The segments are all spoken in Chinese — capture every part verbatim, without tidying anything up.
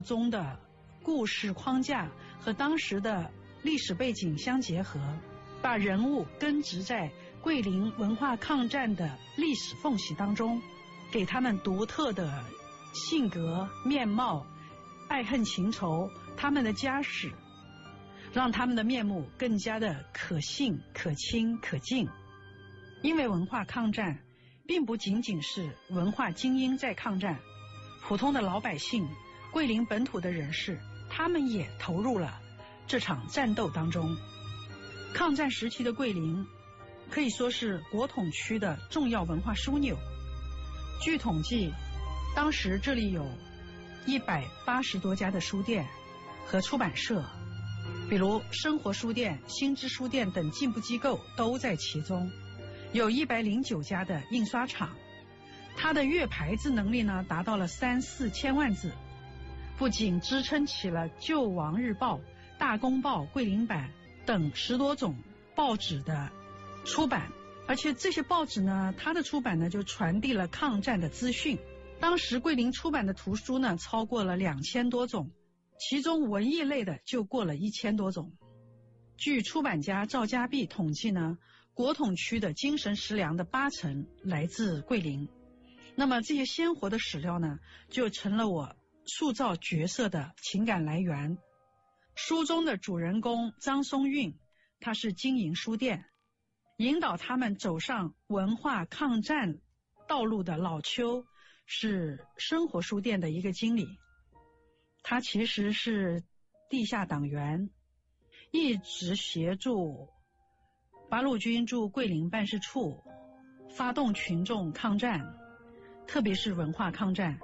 中的故事框架和当时的历史背景相结合，把人物根植在桂林文化抗战的历史缝隙当中，给他们独特的性格面貌、爱恨情仇、他们的家史，让他们的面目更加的可信、可亲、可敬。因为文化抗战并不仅仅是文化精英在抗战，普通的老百姓、桂林本土的人士，他们也投入了这场战斗当中。抗战时期的桂林可以说是国统区的重要文化枢纽。据统计，当时这里有一百八十多家的书店和出版社，比如生活书店、新知书店等进步机构都在其中，有一百零九家的印刷厂，它的月排字能力呢达到了三四千万字，不仅支撑起了《救亡日报》、《大公报》、桂林版等十多种报纸的出版，而且这些报纸呢，它的出版呢就传递了抗战的资讯。当时桂林出版的图书呢超过了两千多种，其中文艺类的就过了一千多种。据出版家赵家碧统计呢，国统区的精神食粮的八成来自桂林。那么这些鲜活的史料呢，就成了我塑造角色的情感来源。书中的主人公张松韵，他是经营书店，引导他们走上文化抗战道路的老邱是生活书店的一个经理，他其实是地下党员，一直协助八路军驻桂林办事处发动群众抗战，特别是文化抗战。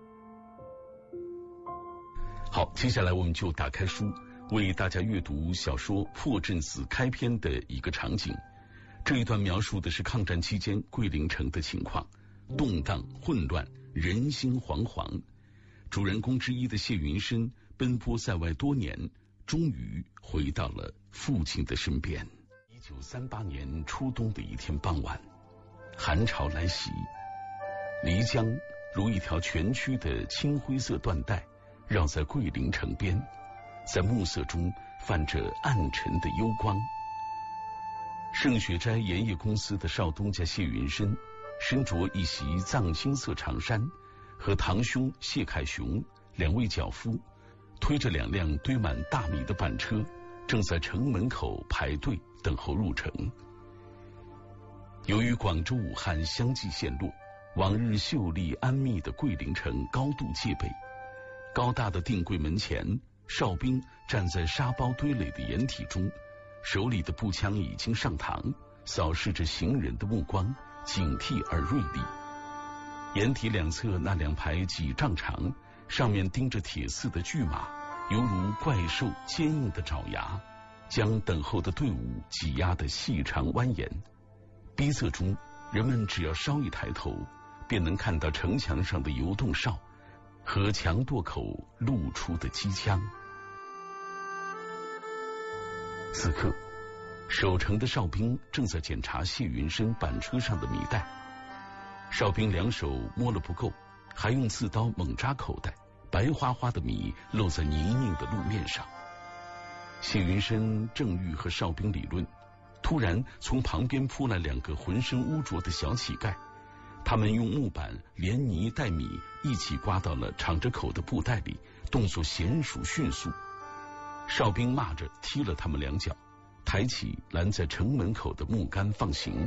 好，接下来我们就打开书，为大家阅读小说《破阵子》开篇的一个场景。这一段描述的是抗战期间桂林城的情况，动荡混乱，人心惶惶。主人公之一的谢云深奔波在外多年，终于回到了父亲的身边。一九三八年初冬的一天傍晚，寒潮来袭，漓江如一条蜷曲的青灰色缎带绕在桂林城边，在暮色中泛着暗沉的幽光。盛雪斋盐业公司的少东家谢云深身着一袭藏青色长衫，和堂兄谢凯雄两位脚夫推着两辆堆满大米的板车，正在城门口排队等候入城。由于广州、武汉相继陷落，往日秀丽安谧的桂林城高度戒备。高大的定柜门前，哨兵站在沙包堆垒的掩体中，手里的步枪已经上膛，扫视着行人的目光警惕而锐利。掩体两侧那两排几丈长，上面钉着铁丝的巨马，犹如怪兽坚硬的爪牙，将等候的队伍挤压得细长蜿蜒。逼仄中，人们只要稍一抬头，便能看到城墙上的游动哨和墙垛口露出的机枪。此刻，守城的哨兵正在检查谢云深板车上的米袋。哨兵两手摸了不够，还用刺刀猛扎口袋，白花花的米落在泥泞的路面上。谢云深正欲和哨兵理论，突然从旁边扑来两个浑身污浊的小乞丐，他们用木板连泥带米一起刮到了敞着口的布袋里，动作娴熟迅速。哨兵骂着踢了他们两脚，抬起拦在城门口的木杆放行。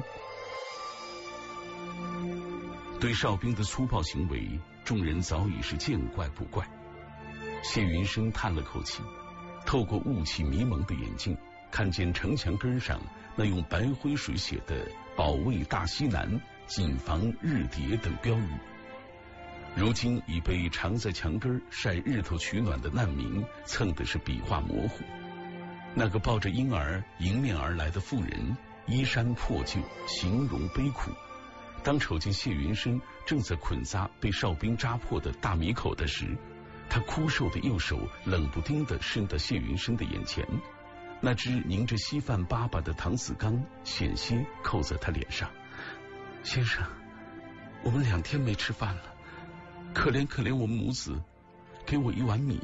对哨兵的粗暴行为，众人早已是见怪不怪。谢云深叹了口气，透过雾气迷蒙的眼睛，看见城墙根上那用白灰水写的“保卫大西南，谨防日谍”等标语，如今已被藏在墙根晒日头取暖的难民蹭的是笔画模糊。那个抱着婴儿迎面而来的妇人，衣衫破旧，形容悲苦。当瞅见谢云深正在捆扎被哨兵扎破的大米口袋时，他枯瘦的右手冷不丁地伸到谢云深的眼前，那只凝着稀饭粑粑的搪瓷缸险些扣在他脸上。先生，我们两天没吃饭了，可怜可怜我们母子， 给我一碗米。